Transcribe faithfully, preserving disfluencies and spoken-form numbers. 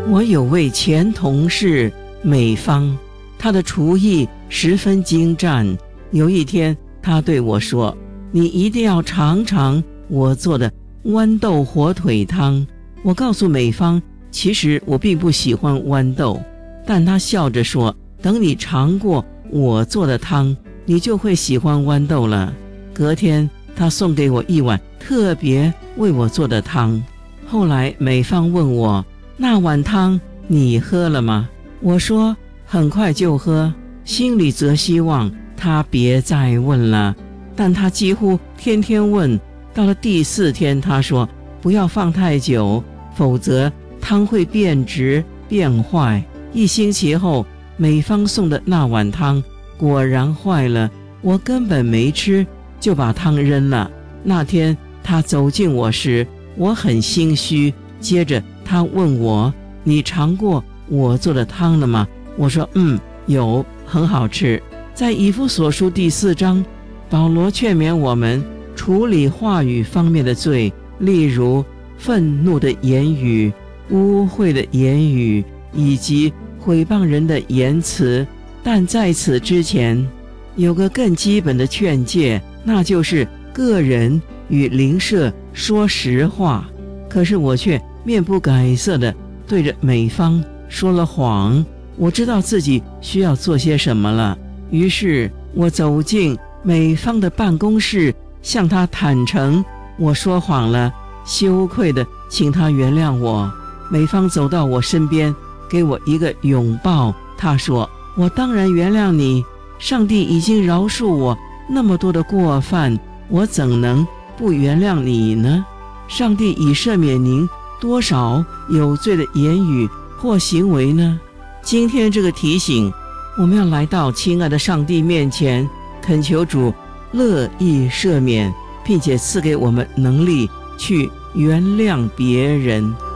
我有位前同事美芳，她的厨艺十分精湛。有一天她对我说，你一定要尝尝我做的豌豆火腿汤。我告诉美芳，其实我并不喜欢豌豆，但她笑着说，等你尝过我做的汤，你就会喜欢豌豆了。隔天她送给我一碗特别为我做的汤。后来美芳问我，那碗汤你喝了吗？我说很快就喝，心里则希望她别再问了，但她几乎天天问。到了第四天，她说不要放太久，否则汤会变质变坏。一星期后，美芳送的那碗汤果然坏了，我根本没吃，就把汤扔了。那天她走近我时，我很心虚。接着她问我，你尝过我做的汤了吗？我说嗯，有，很好吃。在以弗所书第四章，保罗劝勉我们处理话语方面的罪，例如愤怒的言语、污秽的言语以及毁谤人的言辞。但在此之前，有个更基本的劝诫，那就是个人与邻舍说实话。可是我却面不改色地对着美芳说了谎。我知道自己需要做些什么了，于是我走进美芳的办公室，向她坦诚我说谎了，羞愧地请她原谅我。美芳走到我身边，给我一个拥抱。她说，我当然原谅你，上帝已经饶恕我那么多的过犯，我怎能不原谅你呢？上帝已赦免您多少有罪的言语或行为呢？今天这个提醒，我们要来到亲爱的上帝面前，恳求主乐意赦免，并且赐给我们能力去原谅别人。